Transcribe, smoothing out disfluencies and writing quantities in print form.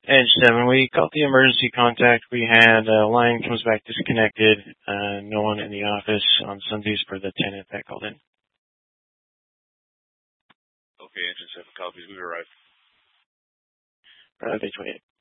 Edge 7, we called the emergency contact. We had line comes back disconnected. No one in the office on Sundays for the tenant that called in. Okay, Engine 7 copies. We arrived. Bay 28.